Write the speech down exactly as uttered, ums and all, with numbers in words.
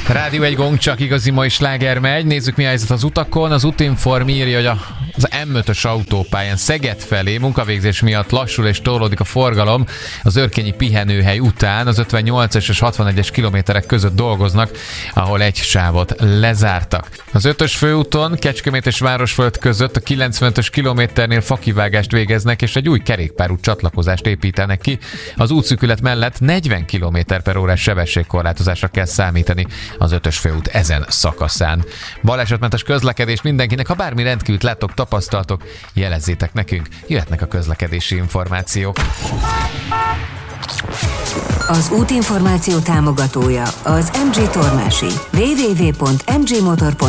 Rádió egy gong, csak igazi mai sláger megy. Nézzük, mi a helyzet az utakon. Az Utinform írja, hogy a az em ötös autópályán Szeged felé munkavégzés miatt lassul és torlódik a forgalom. Az örkényi pihenőhely után az ötvennyolcas és hatvanegyes kilométerek között dolgoznak, ahol egy sávot lezártak. Az ötös főúton Kecskemét és Városföld között a kilencvenötös kilométernél fakivágást végeznek, és egy új kerékpárút csatlakozást építenek ki. Az útszűkület mellett negyven kilométer per órás sebességkorlátozásra kell számítani az ötös főút ezen szakaszán. Balesetmentes közlekedés mindenkinek, ha bármi rendkívült látok, tapasztaltok, jelezzétek nekünk, jöhetnek a közlekedési információk. Az útinformáció támogatója az em gé Tormási. double-u double-u double-u pont em gé motor pont